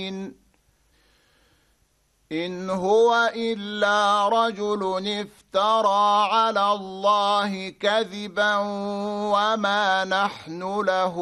إن هو إلا رجل افترى على الله كذبا وما نحن له